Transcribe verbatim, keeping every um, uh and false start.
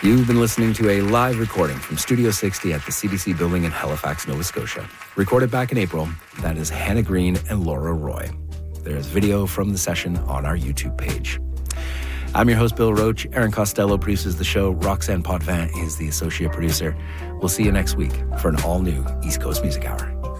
You've been listening to a live recording from Studio sixty at the C B C building in Halifax, Nova Scotia. Recorded back in April, that is Hannah Green and Laura Roy. There's video from the session on our YouTube page. I'm your host, Bill Roach. Aaron Costello produces the show. Roxanne Potvin is the associate producer. We'll see you next week for an all-new East Coast Music Hour.